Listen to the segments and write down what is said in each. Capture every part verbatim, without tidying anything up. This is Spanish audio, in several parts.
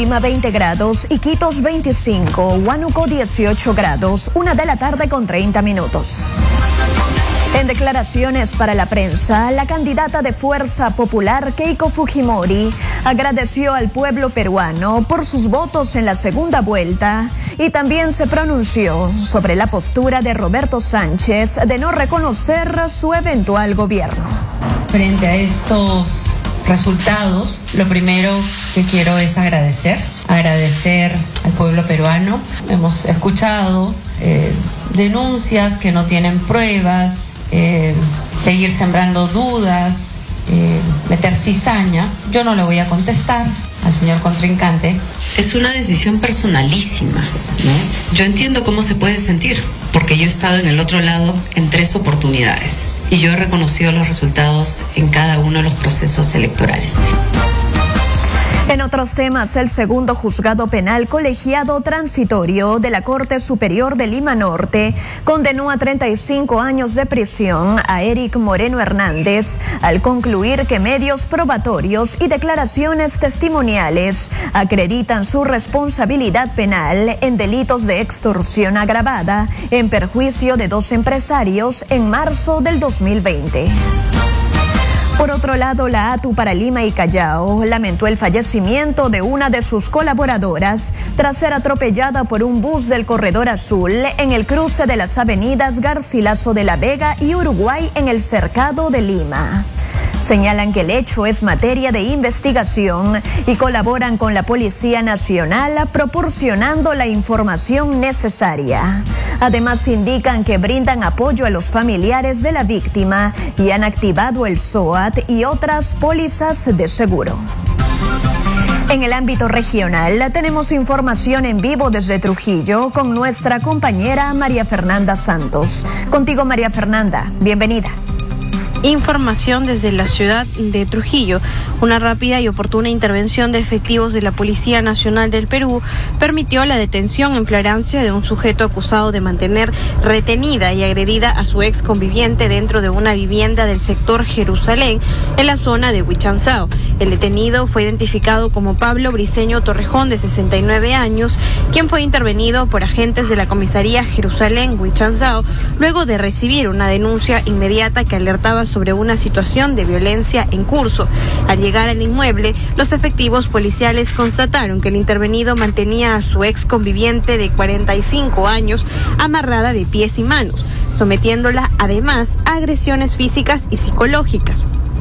Lima veinte grados, Iquitos veinticinco, Huánuco dieciocho grados, una de la tarde con treinta minutos. En declaraciones para la prensa, la candidata de Fuerza Popular, Keiko Fujimori, agradeció al pueblo peruano por sus votos en la segunda vuelta y también se pronunció sobre la postura de Roberto Sánchez de no reconocer su eventual gobierno. Frente a estos resultados, lo primero que quiero es agradecer, agradecer al pueblo peruano. Hemos escuchado eh, denuncias que no tienen pruebas, eh, seguir sembrando dudas, eh, meter cizaña. Yo no le voy a contestar al señor contrincante. Es una decisión personalísima, ¿no? Yo entiendo cómo se puede sentir, porque yo he estado en el otro lado en tres oportunidades y yo he reconocido los resultados en cada uno de los procesos electorales. En otros temas, el segundo juzgado penal colegiado transitorio de la Corte Superior de Lima Norte condenó a treinta y cinco años de prisión a Eric Moreno Hernández al concluir que medios probatorios y declaraciones testimoniales acreditan su responsabilidad penal en delitos de extorsión agravada en perjuicio de dos empresarios en marzo del dos mil veinte. Por otro lado, la A T U para Lima y Callao lamentó el fallecimiento de una de sus colaboradoras tras ser atropellada por un bus del Corredor Azul en el cruce de las avenidas Garcilaso de la Vega y Uruguay en el Cercado de Lima. Señalan que el hecho es materia de investigación y colaboran con la Policía Nacional proporcionando la información necesaria. Además, indican que brindan apoyo a los familiares de la víctima y han activado el S O A T y otras pólizas de seguro. En el ámbito regional, tenemos información en vivo desde Trujillo con nuestra compañera María Fernanda Santos. Contigo, María Fernanda, bienvenida. Información desde la ciudad de Trujillo. Una rápida y oportuna intervención de efectivos de la Policía Nacional del Perú permitió la detención en flagrancia de un sujeto acusado de mantener retenida y agredida a su ex conviviente dentro de una vivienda del sector Jerusalén, en la zona de Huichanzao. El detenido fue identificado como Pablo Briceño Torrejón, de sesenta y nueve años, quien fue intervenido por agentes de la comisaría Jerusalén Huichanzao luego de recibir una denuncia inmediata que alertaba sobre una situación de violencia en curso. Al llegar al inmueble, los efectivos policiales constataron que el intervenido mantenía a su ex conviviente de cuarenta y cinco años amarrada de pies y manos, sometiéndola además a agresiones físicas y psicológicas.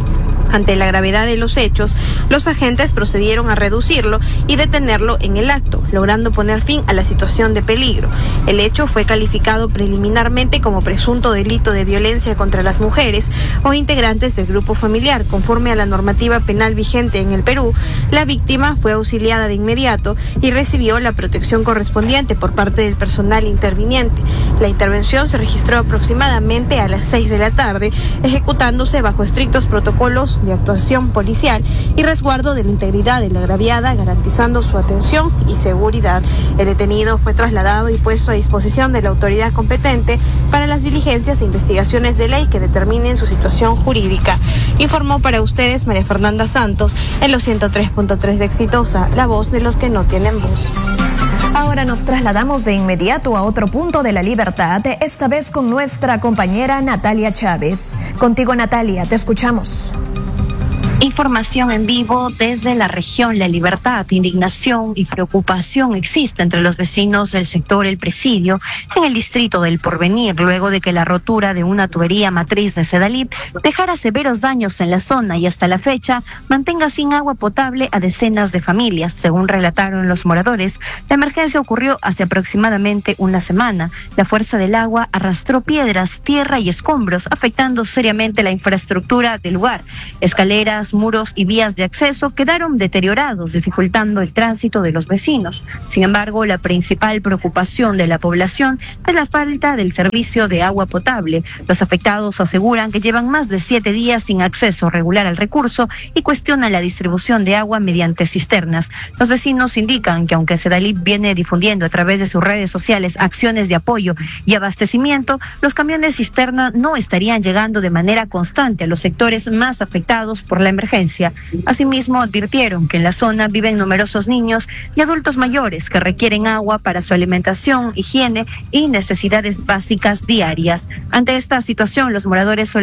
Ante la gravedad de los hechos, los agentes procedieron a reducirlo y detenerlo en el acto, logrando poner fin a la situación de peligro. El hecho fue calificado preliminarmente como presunto delito de violencia contra las mujeres o integrantes del grupo familiar. Conforme a la normativa penal vigente en el Perú, la víctima fue auxiliada de inmediato y recibió la protección correspondiente por parte del personal interviniente. La intervención se registró aproximadamente a las seis de la tarde, ejecutándose bajo estrictos protocolos de actuación policial y resguardo de la integridad de la agraviada, garantizando su atención y seguridad. El detenido fue trasladado y puesto a disposición de la autoridad competente para las diligencias e investigaciones de ley que determinen su situación jurídica. Informó para ustedes María Fernanda Santos en los ciento tres punto tres de Exitosa, la voz de los que no tienen voz. Ahora nos trasladamos de inmediato a otro punto de la libertad, esta vez con nuestra compañera Natalia Chávez. Contigo, Natalia, te escuchamos. Información en vivo desde la región La Libertad. Indignación y preocupación existe entre los vecinos del sector El Presidio en el distrito del Porvenir, luego de que la rotura de una tubería matriz de Sedalip dejara severos daños en la zona y hasta la fecha mantenga sin agua potable a decenas de familias. Según relataron los moradores, la emergencia ocurrió hace aproximadamente una semana. La fuerza del agua arrastró piedras, tierra y escombros, afectando seriamente la infraestructura del lugar. Escaleras, muros y vías de acceso quedaron deteriorados, dificultando el tránsito de los vecinos. Sin embargo, la principal preocupación de la población es la falta del servicio de agua potable. Los afectados aseguran que llevan más de siete días sin acceso regular al recurso y cuestionan la distribución de agua mediante cisternas. Los vecinos indican que aunque Sedalip viene difundiendo a través de sus redes sociales acciones de apoyo y abastecimiento, los camiones cisterna no estarían llegando de manera constante a los sectores más afectados por la emergencia. Asimismo, advirtieron que en la zona viven numerosos niños y adultos mayores que requieren agua para su alimentación, higiene y necesidades básicas diarias. Ante esta situación, los moradores